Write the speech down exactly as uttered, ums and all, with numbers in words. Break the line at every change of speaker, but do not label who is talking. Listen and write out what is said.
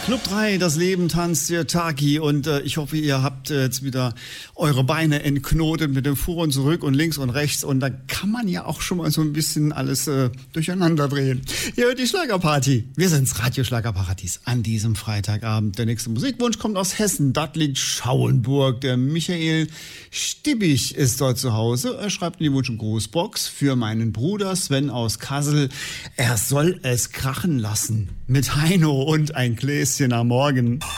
Club drei, das Leben tanzt, der Taki, und äh, ich hoffe, ihr habt äh, jetzt wieder eure Beine entknotet mit dem Vor und Zurück und links und rechts, und da kann man ja auch schon mal so ein bisschen alles äh, durcheinander drehen. Ihr hört die Schlagerparty. Wir sind's, Radio Schlagerparadies, an diesem Freitagabend. Der nächste Musikwunsch kommt aus Hessen, das liegt Schauenburg. Der Michael Stibbig ist dort zu Hause. Er schreibt in die Wunsch- und Grußbox für meinen Bruder Sven aus Kassel. Er soll es krachen lassen mit Heino und ein Gläschen am Morgen.